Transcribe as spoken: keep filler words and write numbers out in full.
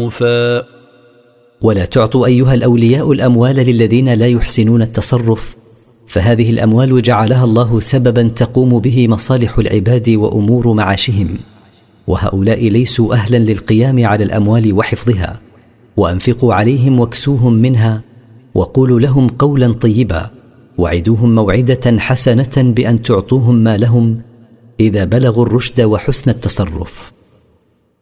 تصرفا. ولا تعطوا أيها الأولياء الأموال للذين لا يحسنون التصرف، فهذه الأموال جعلها الله سببا تقوم به مصالح العباد وأمور معاشهم، وهؤلاء ليسوا أهلا للقيام على الأموال وحفظها. وأنفقوا عليهم واكسوهم منها، وقولوا لهم قولا طيبا، وعدوهم موعدة حسنة بأن تعطوهم ما لهم إذا بلغوا الرشد وحسن التصرف.